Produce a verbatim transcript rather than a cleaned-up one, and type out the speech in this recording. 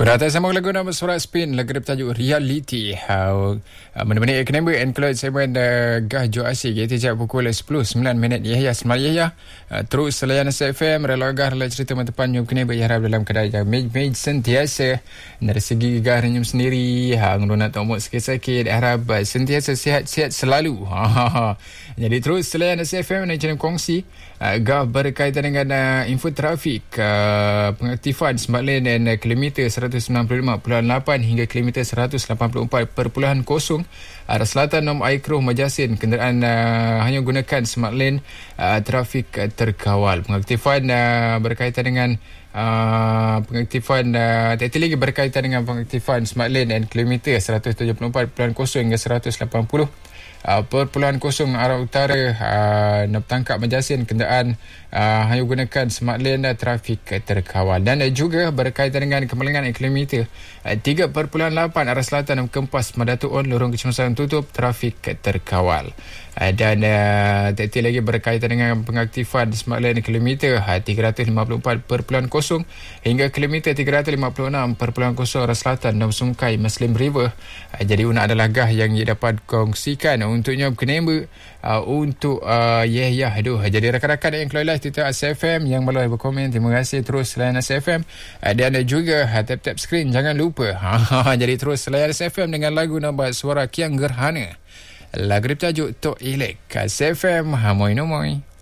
Berata sama lagu nama surat spin lagu bertajuk Reality. Uh, Menemani Economic and Cloud segmen uh, Gah Jo Asik iaitu sejak pukul sepuluh sembilan minit Yahya Semal Yahya. Uh, terus selayan S F M Rela Gah Rela cerita teman-teman Nyum Economic yang harap dalam keadaan yang mej-mej sentiasa. Dari segi Gah Nyum sendiri hang nak tomok sakit-sakit harap uh, sentiasa sihat-sihat selalu. Jadi terus selayan S F M dan channel kongsi uh, Gah berkaitan dengan uh, info trafik uh, pengaktifan smart lane dan uh, kilometer seratus sembilan puluh lima perpuluhan lapan hingga kilometer seratus lapan puluh empat perpuluhan kosong arah selatan Nom Aikroh Majasin. Kenderaan uh, hanya gunakan smart lane, uh, trafik uh, terkawal. Pengaktifan uh, berkaitan dengan uh, pengaktifan uh, tiap lagi berkaitan dengan pengaktifan smart lane dan kilometer seratus tujuh puluh empat perpuluhan kosong hingga seratus lapan puluh Uh, perpuluhan kosong arah utara uh, nak tangkap Majasin. Kenderaan uh, hanya gunakan smart lane dan trafik uh, terkawal. Dan uh, juga berkaitan dengan kemalangan kilometer uh, tiga perpuluhan lapan arah selatan Kempas Madatu On lorong kecemasan tutup, trafik uh, terkawal. Uh, dan uh, tiap lagi berkaitan dengan pengaktifan smart lane kilometer uh, tiga ratus lima puluh empat perpuluhan kosong hingga kilometer tiga ratus lima puluh enam perpuluhan kosong arah selatan Nom Sungkai Muslim River. Uh, jadi una adalah gah yang ia dapat kongsikan untuknya berkenaan uh, untuk uh, yeah yeah aduh. Jadi rakan-rakan yang keluar live Twitter S F M yang malah berkomen, terima kasih terus selayan S F M. Uh, dan juga uh, tap-tap screen jangan lupa. Jadi terus selayan S F M dengan lagu nama Suara Kiang Gerhana. Lagu bertajuk Tok Elek. S F M Hamoy Nomoy.